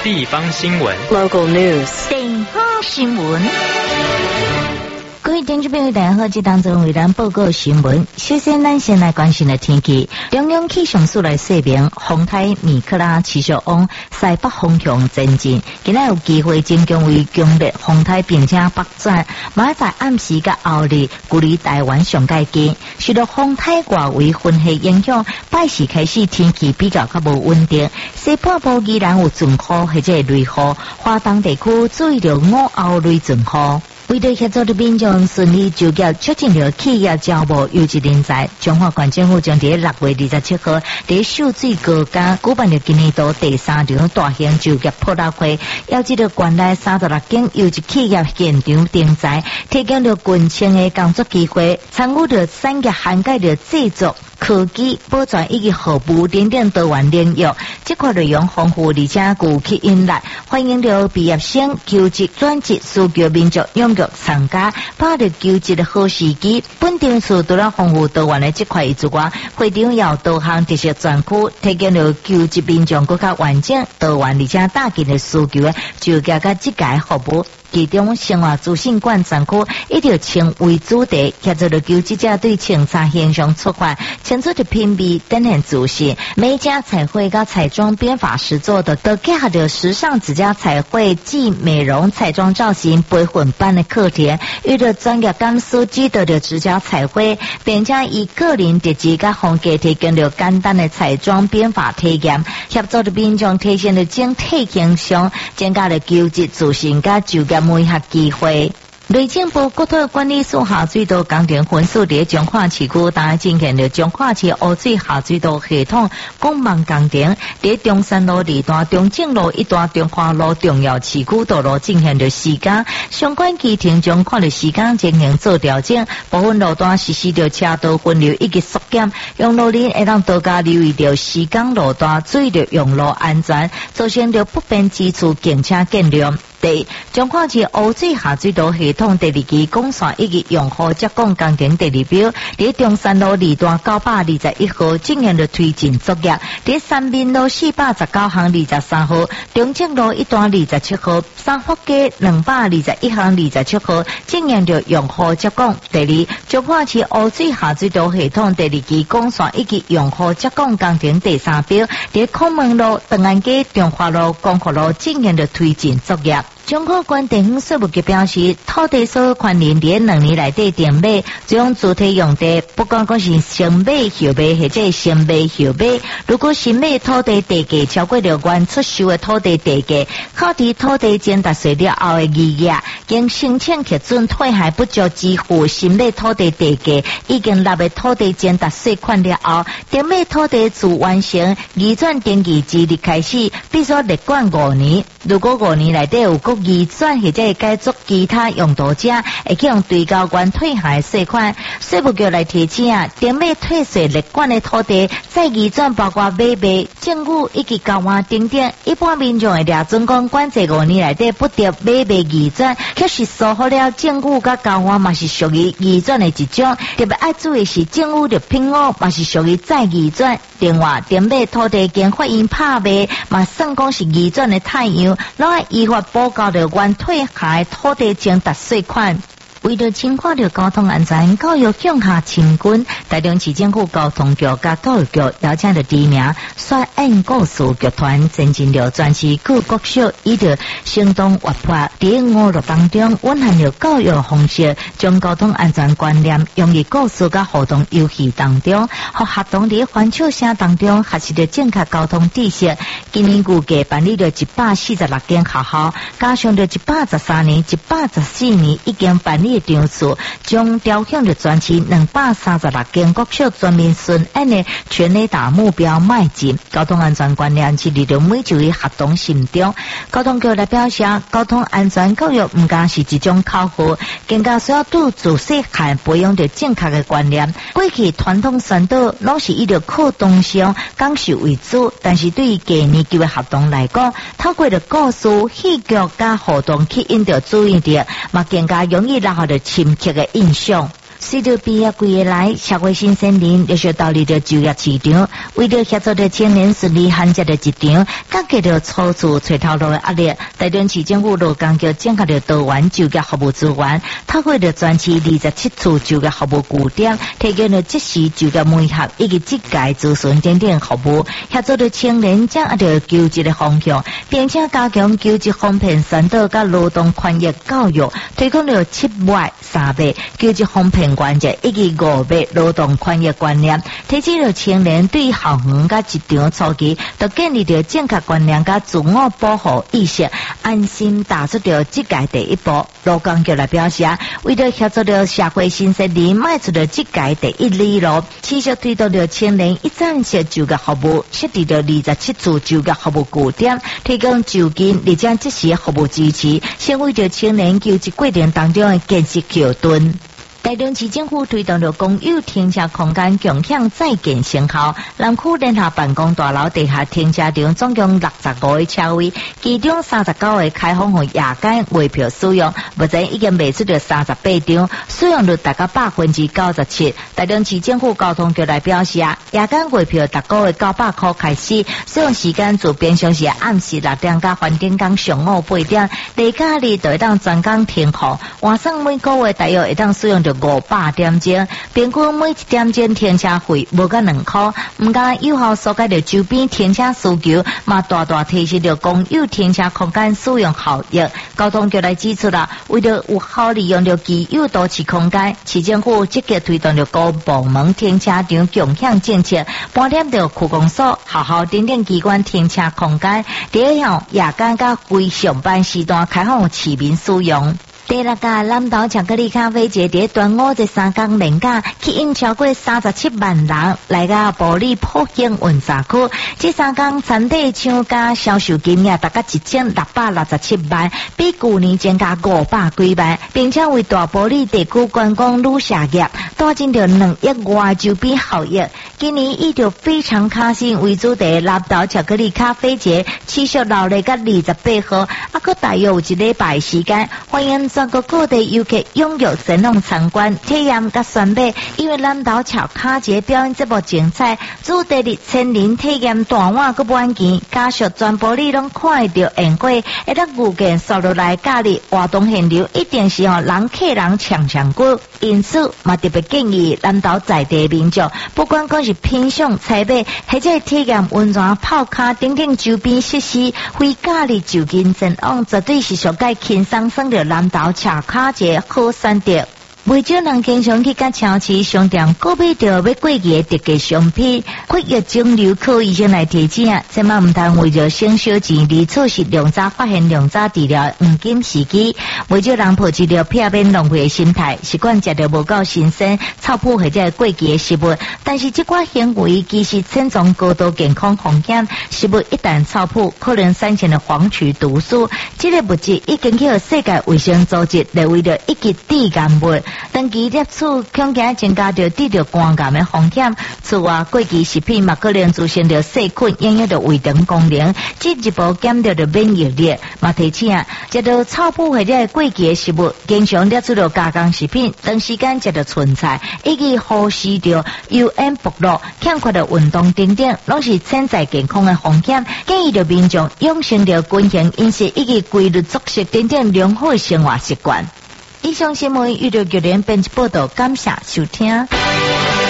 地方新闻 Local news 地方新闻。各位听众朋友，大家好，这当中为咱报告新闻。首先，咱先来关心的天气。中央气象署来说明，风台米克拉持续往西北方向前进，今仔有机会增强为强烈风台，并且北转。马在暗时甲后日，距离台湾上界近。受到风台外围分系影响，拜四开始天气比较无稳定，西半部依然有阵雨或者雷雨，华东地区注意到午后雷阵雨。为了协助的民众顺利就业，促进了企业招募优质人才，中华县政府将在6月27号在秀水高架举办了今年度第3场大型就业普查会，邀请了县内36间优质企业现场征才，提供了近千个工作机会，参与了产业涵盖了制作、科技、保全以及服务等等多元领域，这块内容丰富而且具吸引力，欢迎了毕业生、求职、转职需求民众踊跃参加，把握求职的好时机。本场次除了丰富多元的这块之外，会场也有多项特色专区，提供了求职民众更加完整、多元而且大件的需求的就业甲职业服务。其中生活资讯馆专区一条青为主题，协助了求职者对青茶现象出发，清楚的品味展现自信。美甲彩绘甲彩妆编法实作的，都结合了时尚指甲彩绘暨美容彩妆造型培训班的课程，遇到专业讲师指导的指甲彩绘，并且以个人特质甲风格提供了简单的彩妆编法体验，协助的民众提升了整体形象，增加了求职自信甲就业每项机会。内政部国土管理署下水道工程分署在彰化市区当进行了彰化市污水下水道系统公办工程，在中山路2段、中正路1段、中华路重要市区道路进行了施工，相关基庭将看了施工进行做调整，部分路段实施了车道分流以及缩减，用路人会让大家留意到施工路段，注意到用路安全，造成了不便之处，敬请见谅。第彰化市污水下水道系统第2期公线以及用户接管工程第2表，在中山路2段921号进行了推进作业，在三民路419巷23号、中正路1段27号、三福街221巷27号进行了用户接管。第2彰化市污水下水道系统第2期公线以及用户接管工程第3表，在孔门路、长安街、中华路、光复路进行了推进作业。中国县地方税务局表示，土地所有权人在2年内底订买这种主体用地，不管讲是先买后买或者先买后买，如果新买土地地价超过了原出售的土地地价，考虑土地征达税了后的余额，经申请核准退还不足支付新买土地地价已经纳的土地征达税款了后，订买土地自完成移转登记之日开始，必须列管5年。如果5年内底有移转或者改作其他用途者，会去用对高原退下的税款。税务局来提醒啊，订买退税列管的土地，再移转包括买卖、政府以及交换等等。一般民众会抓准讲，管制5年内底不得买卖移转，确实疏忽了政府甲交换嘛是属于移转的一种。特别要注意是政府的聘务嘛是属于再移转。另外，订买土地经法院拍卖嘛算讲是移转的太阳，拢要依法报告了原退下的土地征达税款。为了深化了交通安全，教育向下青军，台中市政府交通局甲教育局邀请了知名率演故事剧团，增进了全市各国小以着生动活泼，在5路当中蕴含了教育方式，将交通安全观念用于故事甲互动游戏当中，和学童在欢笑声当中学习了正确交通知识。今年预计办理了146间学校，加上了113年、114年已经办理场次，将调向了全市236间国小全面顺演的全垒打目标迈进。交通安全观念是立在每一位学童心中。交通局来表示，交通安全教育唔单是一种考核，更加需要对自细汉培养着正确的观念。过去传统宣导拢是以着课堂上讲授为主，但是对于低年级的学童来讲，透过了故事、戏剧加活动吸引着注意力，嘛更加容易留下着深刻的印象。 随着毕业几个来，社会新鲜人陆续到入着就业市场，为了协助着青年顺利衔接着一场，解决着初次找头路的压力。台中市政府罗岗局整合着多元就业服务资源，透过着全市27处就业服务据点，提供了即时就业媒合以及职业咨询等等服务，协助着青年掌握着求职的方向，并且加强求职方面宣导甲劳动权益教育，推广了7月、3月求职方面关键以及5月劳动权益观念，提升了青年对校园甲职场初期，就建立着正确观念甲自我保护意识，安心踏出着职业第一步。罗岗局来表示，为了协助着社会新鲜人迈出了职业第一里路，持续推动着青年一站式就业服务，设立着27处就业服务据点，提供就近而且即时服务支持，成为着青年求职过程当中的建设桥墩。台中市政府推动了公有停车空间共享再建成效，南区联合办公大楼地下停车场总共65个车位，其中39个开放予夜间月票使用，目前已经卖出了38张，使用率达到97%。台中市政府交通局来表示，夜间月票达个月900块开始，使用时间自平常时暗时6点到翻顶工上午8点，例假日就会当全工停课，晚上每个月大约会当使用着500点钟，平均每1点钟停车费无到2块，唔但有效疏解着周边停车需求，嘛大大提升着公有停车空间使用效益。交通局来指出啦，为了有效利用着既有都市空间，市政府积极推动着各部门停车场共享政策，搬点着区公所、学校等等机关停车空间，第一项夜间甲非上班时段开放市民使用。第6届南投巧克力咖啡节伫端午节3天连假，吸引超过37万人来到埔里普兴运沙区。这3天产地抢价销售金额达到1667万，比去年增加500几万，并且为大埔里地区观光旅社业带进着2亿外周边效益。今年以着非常开心为主题，南投巧克力咖啡节持续到嚟到28号，佮大约有1礼拜时间，欢迎全国各地游客踊跃前往参观、体验甲选买。因为南投巧卡节表演节目精彩，主题日千人体验大碗佮满钱，加上全部你拢看得到宴会，会当预见收入来假日活动现场一定是人客人抢骨。因此，嘛特别建议南投在地民众，不管讲是品尝采买，或者体验温泉泡卡等等周边设施，非假日就近前往，绝对是上界轻松省着南投巧卡节好选择。不少人经常去甲超市、商店购买到要过期的特价商品，快疫情流科医生来提醒，千万唔通为着省小钱而错失良早发现、良早治疗黄金时机。不少人抱持着片面浪费的心态，习惯食着无够新鲜、臭腐或者过期的食物，但是这款行为其实潜藏高度健康风险。食物一旦臭腐，可能产生了黄曲毒素，这个物质已经去世界卫生组织列为了一级致癌物。长期摄取恐惊增加着得着肝癌的风险。此外，过期食品嘛可能造成着细菌，影响着胃肠功能，进一步减掉着免疫力。嘛提醒，食到臭腐或者过期的食物，经常摄取着加工食品，长时间食到春菜，以及忽视着油烟暴露、欠缺着运动等等，拢是潜在健康的风险。建议着民众养成着均衡饮食以及规律作息等等良好的生活习惯。以上新闻由娱乐局编辑报道，感谢收听。